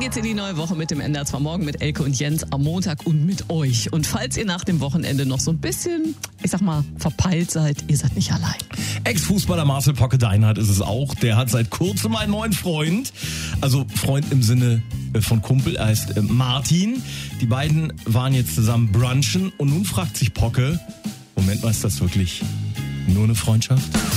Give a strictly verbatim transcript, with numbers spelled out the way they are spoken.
geht's in die neue Woche mit dem N D R zwei Morgen mit Elke und Jens am Montag und mit euch. Und falls ihr nach dem Wochenende noch so ein bisschen, ich sag mal, verpeilt seid, ihr seid nicht allein. Ex-Fußballer Marcel Pocke Deinhardt ist es auch. Der hat seit kurzem einen neuen Freund. Also Freund im Sinne von Kumpel, er heißt Martin. Die beiden waren jetzt zusammen brunchen und nun fragt sich Pocke, Moment mal, ist das wirklich nur eine Freundschaft?